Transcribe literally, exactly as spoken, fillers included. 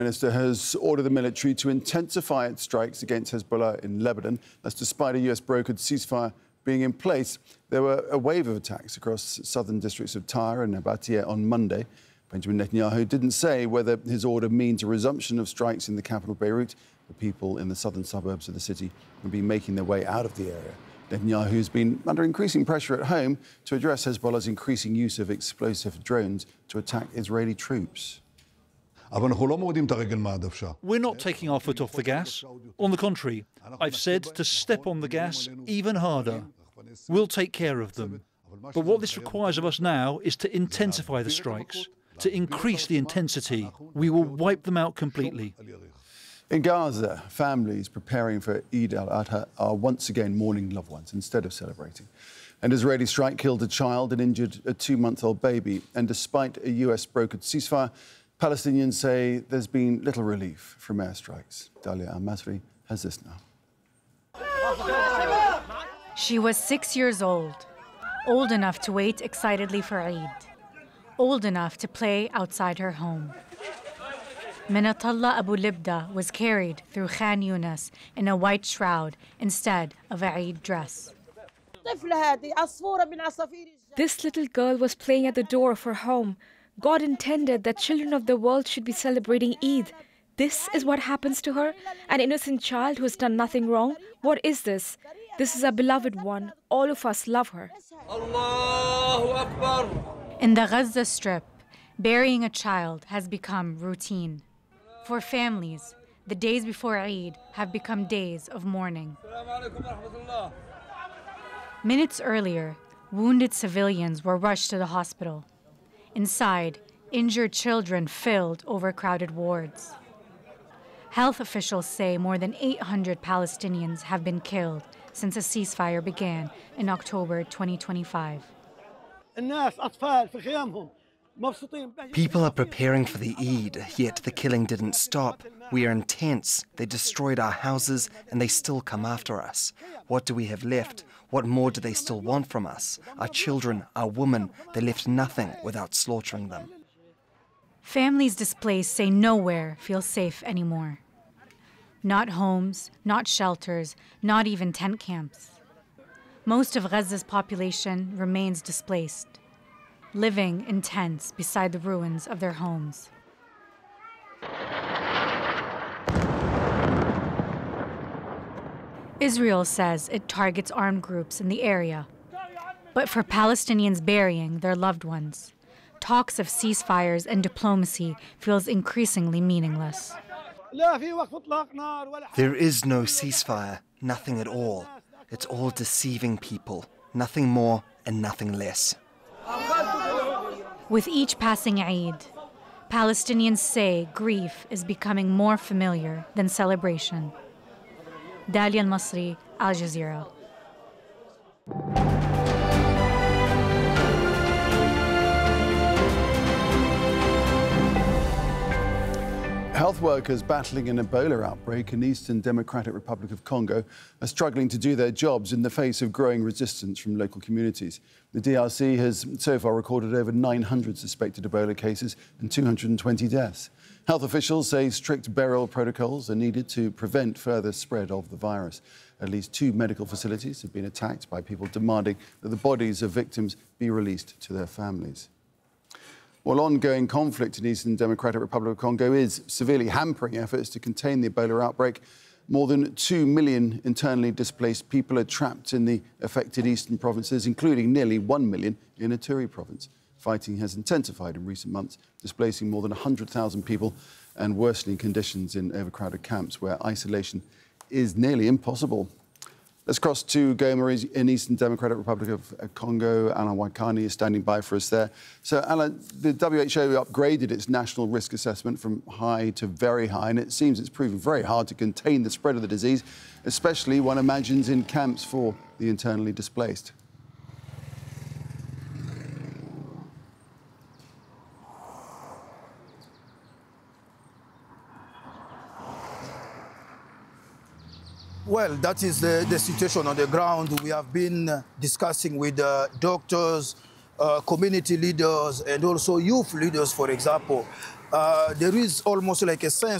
The Minister has ordered the military to intensify its strikes against Hezbollah in Lebanon. That's despite a U S-brokered ceasefire being in place. There were a wave of attacks across southern districts of Tyre and Nabatea on Monday. Benjamin Netanyahu didn't say whether his order means a resumption of strikes in the capital, Beirut. The people in the southern suburbs of the city will be making their way out of the area. Netanyahu has been under increasing pressure at home to address Hezbollah's increasing use of explosive drones to attack Israeli troops. We're not taking our foot off the gas. On the contrary, I've said to step on the gas even harder. We'll take care of them. But what this requires of us now is to intensify the strikes, to increase the intensity. We will wipe them out completely. In Gaza, families preparing for Eid al-Adha are once again mourning loved ones instead of celebrating. An Israeli strike killed a child and injured a two-month-old baby. And despite a U S-brokered ceasefire, Palestinians say there's been little relief from airstrikes. Dalia Al-Masri has this now. She was six years old, old enough to wait excitedly for Eid, old enough to play outside her home. Minatullah Abu Libda was carried through Khan Yunis in a white shroud instead of a Eid dress. This little girl was playing at the door of her home. God intended that children of the world should be celebrating Eid. This is what happens to her? An innocent child who has done nothing wrong? What is this? This is a beloved one. All of us love her. Allahu Akbar. In the Gaza Strip, burying a child has become routine. For families, the days before Eid have become days of mourning. Minutes earlier, wounded civilians were rushed to the hospital. Inside, injured children filled overcrowded wards. Health officials say more than eight hundred Palestinians have been killed since a ceasefire began in October twenty twenty-five. People are preparing for the Eid, yet the killing didn't stop. We are intense. They destroyed our houses and they still come after us. What do we have left? What more do they still want from us? Our children, our women, they left nothing without slaughtering them. Families displaced say nowhere feels safe anymore. Not homes, not shelters, not even tent camps. Most of Gaza's population remains displaced, living in tents beside the ruins of their homes. Israel says it targets armed groups in the area. But for Palestinians burying their loved ones, talks of ceasefires and diplomacy feels increasingly meaningless. There is no ceasefire, nothing at all. It's all deceiving people, nothing more and nothing less. With each passing Eid, Palestinians say grief is becoming more familiar than celebration. Dalia Al-Masri, Al Jazeera. Health workers battling an Ebola outbreak in the Eastern Democratic Republic of Congo are struggling to do their jobs in the face of growing resistance from local communities. The D R C has so far recorded over nine hundred suspected Ebola cases and two hundred twenty deaths. Health officials say strict burial protocols are needed to prevent further spread of the virus. At least two medical facilities have been attacked by people demanding that the bodies of victims be released to their families. Well, ongoing conflict in the Eastern Democratic Republic of Congo is severely hampering efforts to contain the Ebola outbreak. More than two million internally displaced people are trapped in the affected eastern provinces, including nearly one million in Ituri province. Fighting has intensified in recent months, displacing more than one hundred thousand people and worsening conditions in overcrowded camps where isolation is nearly impossible. Let's cross to Goma in Eastern Democratic Republic of Congo. Alain Wakani is standing by for us there. So, Alain, the W H O upgraded its national risk assessment from high to very high, and it seems it's proven very hard to contain the spread of the disease, especially one imagines in camps for the internally displaced. Well, that is the, the situation on the ground. We have been discussing with uh, doctors, uh, community leaders and also youth leaders, for example, uh, there is almost like a sense